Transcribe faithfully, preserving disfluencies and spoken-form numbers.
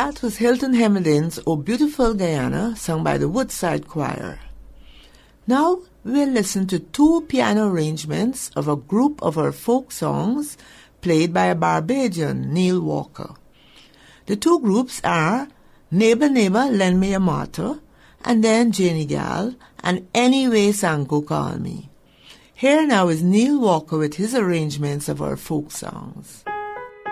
That was Hilton Hemedin's O Beautiful Guyana, sung by the Woodside Choir. Now we'll listen to two piano arrangements of a group of our folk songs played by a Barbadian, Neil Walker. The two groups are Neighbor Neighbor Lend Me a Martyr, and then Janie Gal and Anyway Sanko Call Me. Here now is Neil Walker with his arrangements of our folk songs.